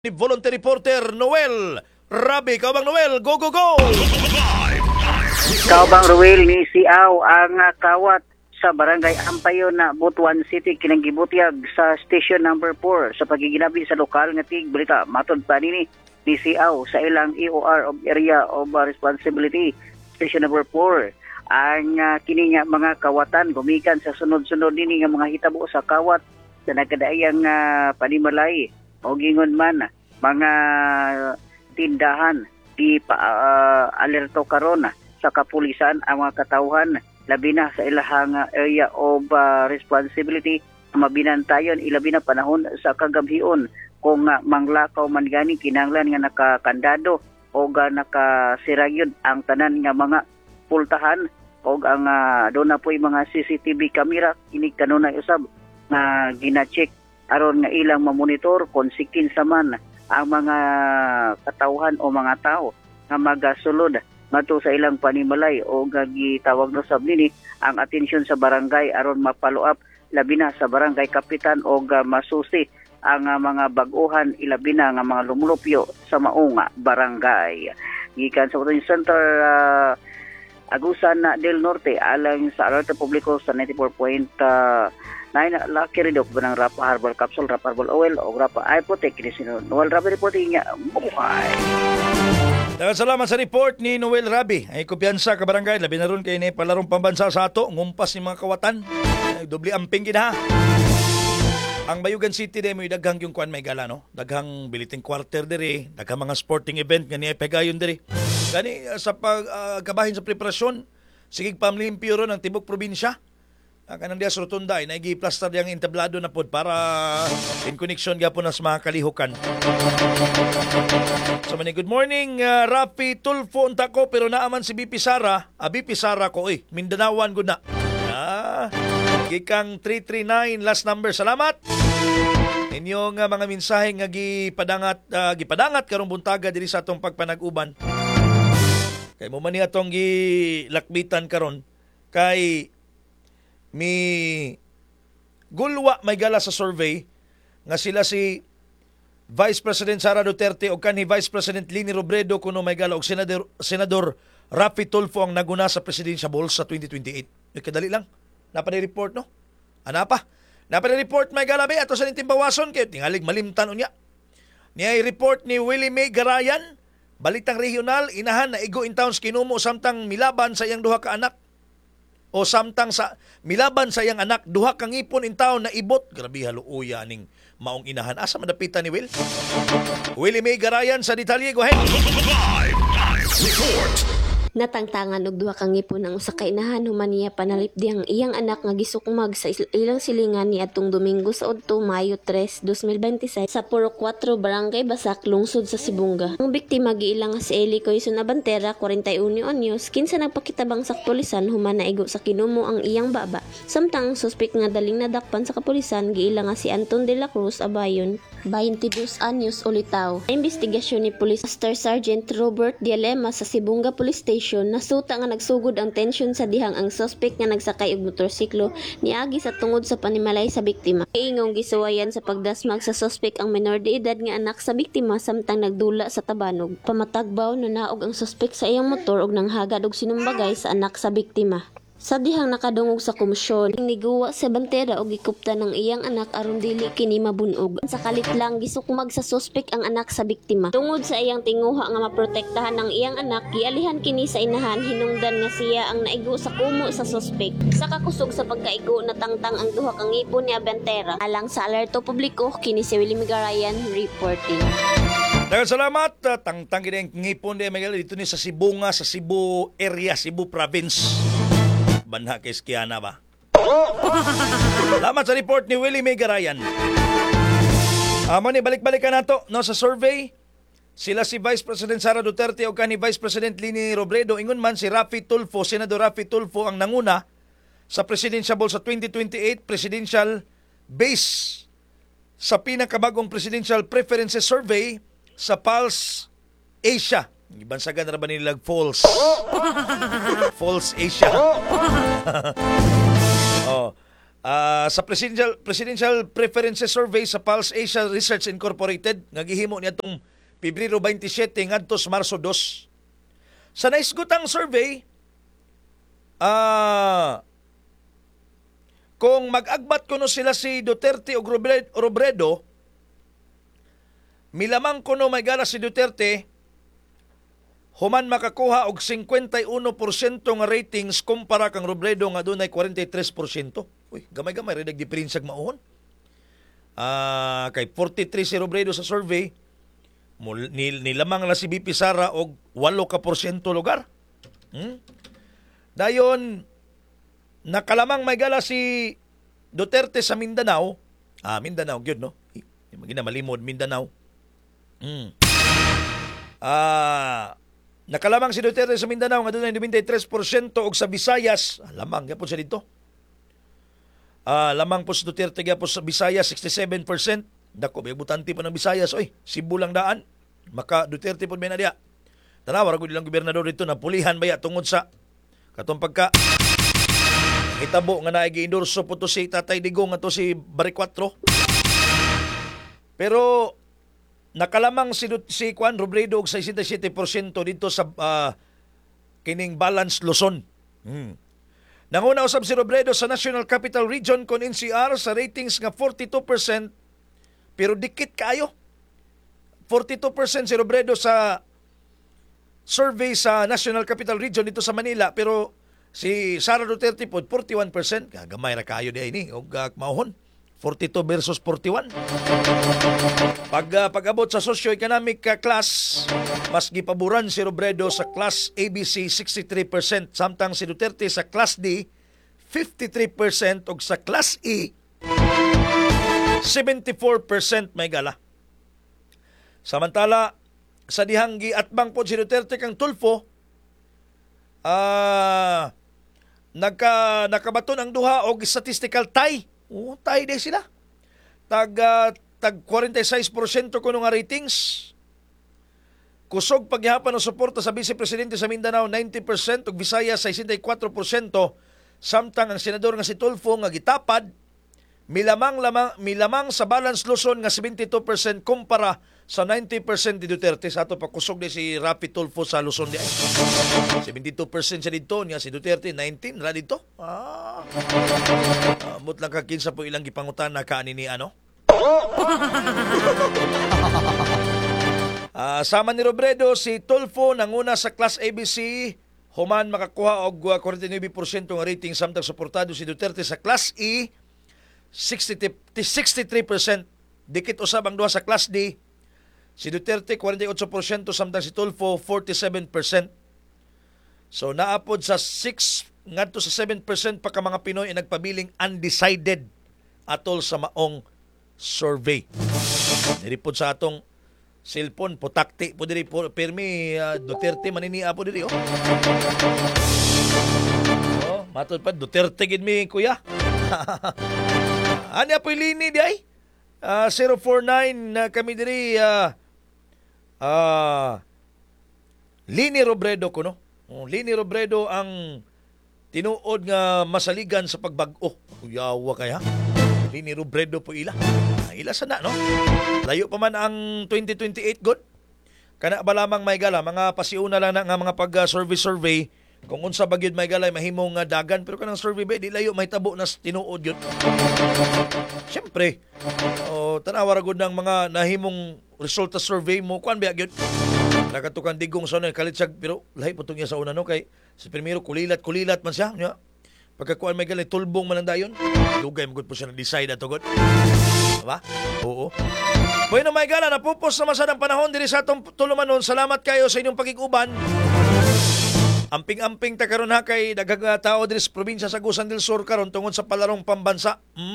ni Volunteer Reporter Noel Rabi. Kaubang Noel, go, go, go! Kaubang Ruel ni Siaw ang kawat sa barangay Ampayon na Butuan City kinanggibutiag sa station number 4 sa pagiginabi sa lokal nga tig balita. Matod pa ni Siaw sa ilang EOR of Area of Responsibility station number 4 ang kini nga mga kawatan gumikan sa sunod-sunod nini nga mga hitabo sa kawat sa nagkadaayang panimalay o gingon man mga tindahan di alerto karon sa kapulisan ang mga katawhan labi na sa ilahang area of responsibility mabinantayon ilabi na panahon sa kagabhion kung manglakaw man gani kinahanglan nga nakakandado o nakasirayod ang tanan nga mga pultahan o ang doon na po mga CCTV camera inig kanunay usab na gina-check aron nga ilang mamonitor kung sikin sa man ang mga katawhan o mga tao nga magasulod ngadto sa ilang panimalay o gagitawag no sab nini ang atensyon sa barangay aron mapalo up labi na sa barangay kapitan o masusi ang mga bag-uhan ilabi na nga mga lumulupyo sa maong barangay. Gikan sa Cotabato Center Agusan del Norte alang sa alerto publiko sa 94.9 Lucky Ridok ng Rapa Herbal Capsule, Rapa Herbal Oil o Rapa Ipotek ni Noel Rabi reporting niya buhay. Daghang salamat sa report ni Noel Rabi. Ay kumpiyansa ka barangay labi na ron kay ni palarong pambansa sa ato ngumpas ni mga kawatan. Ay doble amping gid ha. Ang Bayugan City demo daghang yung kuan may gala no. Daghang biliting quarter diri, daghang mga sporting event nga ni pegayon diri. Gani sa pagkabahin sa preparasyon sigig pamlimpyo ron ang tibok probinsya. Kanang diya sa rotunda ay nagi-plaster diyang entablado na pod para in connection gapon sa mga kalihukan. So mani good morning Rafi Tulfo unta ko pero naaman si BP Sara. BP Sara ko Mindanawan gud na. Gikang 339 last number. Salamat. Inyong mga mensahe nga gipadangat karong buntaga diri sa atong pagpanag-uban. Kay mo man ni atong gilakbitan karon kay mi gulwa may gala sa survey nga sila si Vice President Sara Duterte o kanhi Vice President Lini Robredo kuno may gala og Senador Rafi Tulfo ang naguna sa Presidential Ball sa 2028. Kadali lang. Napani-report no? Anapa? Napani-report may gala ba ato sa timbawason kay tingalig malimtan unya. Niya report ni Willie May Garayan, balitang regional inahan na igo in towns kinumo samtang milaban sa iyang duha ka anak. O samtang sa milaban sa iyang anak duha ka ngipon in taon na ibot. Grabe haluuya ning maong inahan. Asa madapitan ni Will? Willie May Garayan sa detalye. Go ahead. Natangtangan og duha ka ngipon ang usa ka inahan human niya panalip diyang iyang anak nga gisukmag sa ilang silingan ni atong Domingo sa adto Mayo 3, 2026 sa Puro 4 Barangay Basak, lungsod sa Sibunga. Ang biktima giilang si Eli Coyson Abantera, 41 anyos, kinsa nagpakitabang sa kapulisan human naigo sa kinumo ang iyang baba. Samtang suspek nga daling nadakpan sa kapulisan giilang si Anton de la Cruz Abayon, 22 anyos ulitaw. Investigasyon ni Police Master Sergeant Robert Dialema sa Sibunga Police Station nasuta nga nagsugod ang tensyon sa dihang ang suspect nga nagsakay og motorsiklo niagi sa tungod sa panimalay sa biktima. Iingong gisuwayan sa pagdasmag sa suspect ang menor de edad nga anak sa biktima samtang nagdula sa tabanog. Pamatagbaw na naog ang suspect sa iyang motor og nanghagad og sinumbagay sa anak sa biktima. Sa dihang nakadungog sa komisyon, niguwa sa Bantera og gikupta ng iyang anak aron dili kini mabunog. Sa kalit lang gisukmag sa suspek ang anak sa biktima. Tungod sa iyang tinguha nga maprotektahan ng iyang anak, gialihan kini sa inahan hinungdan nga siya ang naigo sa kumo sa suspek. Sa kakusog sa pagkaigo natangtang ang duha ka ngipon ni Bantera. Alang sa alerto publiko kini si Willie Garayan reporting. Daghang salamat. Tangtang gid ang ngipon di Miguel dito ni sa Sibunga sa Cebu area, Cebu province. Banha kay Skiana ba? Salamat sa report ni Willie May Garayan. Amo ni balik-balikan nato no sa survey. Sila si Vice President Sara Duterte o kanhi Vice President Lini Robredo ingon man si Rafi Tulfo, Senador Rafi Tulfo ang nanguna sa Presidential Ball sa 2028 presidential base sa pinakabagong Presidential Preferences Survey sa Pulse Asia. Ibansagan na ba nilang false? False Asia. Sa Presidential Preferences Survey sa Pulse Asia Research Incorporated, nga gihimo niadtong Pebrero 27 ngadto sa Marso 2. Sa naisgutang survey, kung mag-agbat kuno sila si Duterte o Robredo, milamang kuno may gala si Duterte, human makakuha og 51% nga ratings kumpara kang Robredo nga dunay 43%. Uy, gamay-gamay rin nagdiferensya mauhon. Kay 43 si Robredo sa survey, nilamang na si BP Sara og 8% lugar. Dayon, nakalamang may gala si Duterte sa Mindanao. Mindanao, yun, no? Magina malimod, Mindanao. Nakalamang si Duterte sa Mindanao nga doon ay 93% og sa Visayas. Lamang gyapon siya dito. Lamang po si Duterte gyapon sa Visayas 67%. Dako may butante pa ng Visayas, oy. Cebu lang daan. Maka Duterte po may na diya. Tanawa ra gud ilang gobernador dito na pulihan baya tungod sa katong pagka hitabo nga naay gi-endorso po to si Tatay Digong nga to si Bari 4. Pero nakalamang si Juan Robredo og 67% dito sa kining Balance Luzon. Nanguna usab si Robredo sa National Capital Region kon NCR sa ratings nga 42%, pero dikit kayo. 42% si Robredo sa survey sa National Capital Region dito sa Manila, pero si Sara Duterte po 41%. Gamay ra kayo di ini og maohon. 42 versus 41. Pag-abot sa socio-economic class, mas gipaboran si Robredo sa class ABC 63%, samtang si Duterte sa class D 53% ug sa class E 74% may gala. Samantala, sa dihang giatbang po si Duterte kang Tulfo, nakabaton ang duha og statistical tie. Tayo din sila. Tag 46% kuno nga ratings. Kusog paghihapan ng suporta sa Vice Presidente sa Mindanao 90% ug Visayas 64%. Samtang ang senador nga si Tulfo nga gitapad milamang sa Balance Luzon nga 72% kumpara sa 90% di Duterte. Sa ato pakusog di si Rapi Tulfo sa Luzon di ay 72% siya dito niya, si Duterte 19 ra dito. Amot lang kakinsa po ilang gipangutan na kaani ni ano. Sama ni Robredo, si Tulfo nanguna sa class ABC, human makakuha og 49% nga rating, samtang suportado si Duterte sa class E 63%. Dikit usab ang duha sa class D. Si Duterte 48%, samtang si Tulfo 47%. So naapod sa 6 ngadto sa 7% pa ka mga Pinoy ay nagpabiling undecided atol sa maong survey. Niripod sa atong cellphone, putakti po diri po permi Duterte maninia po diri matod pa Duterte gid mi kuya. Ani apoy lini di ay 049 kami diri Lini Robredo kuno. Lini Robredo ang tinuod nga masaligan sa pagbag-o. Kuyawa kaya. Lini Robredo po ila. Ila sana, no? Layo pa man ang 2028 god. Kana ba lamang may gala, mga pasiuna lang na nga mga pag-survey. Kung unsa bagyod may galay mahimong dagan, pero kanang survey ba di layo mahitabo na tinuod yun. Siyempre, tanawa ra gud ng mga nahimong resulta survey mo kuan ba gyud. Nakatukang digong sa una kalitsag, pero lahi po niya sa una no kay si primero kulilat man siya nya. Pagkakuan may galay tulbong man ang dayon. Dugay mo gud po siya na-decide ato gud. Diba? Oo. Bueno may gala, napupos na masadang panahon diri sa atong tulumanon. Salamat kayo sa inyong pagig-uban. Amping-amping ta karon ha kay daghang tao diri sa probinsya sa Agusan del Sur karon tungod sa palarong pambansa.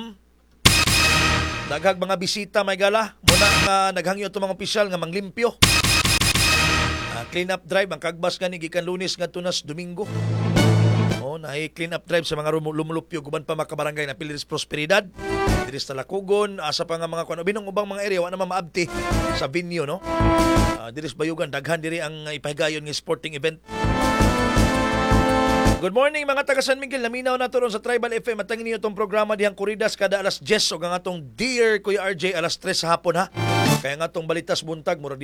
Daghang mga bisita may gala. Muna nga naghangyo itong mga opisyal nga manglimpyo. Clean up drive ang kagbas gani gikan Lunes ngadto nas Domingo. Naay clean up drive sa mga lumulupyo guban pa makabarangay na Pilis Prosperidad. Diri sa Lakugon, asa pa nga mga kuno binong ubang mga area wa na maabti sa venue no. Diri sa Bayugan daghan diri ang ipahigayon nga sporting event. Good morning mga taga San Miguel. Naminaw na to ron sa Tribal FM at tangin niyo itong programa dihang Kuridas kada alas 10 o nga atong Dear Kuya RJ alas 3 sa hapon ha. Kaya nga itong balitas buntag murag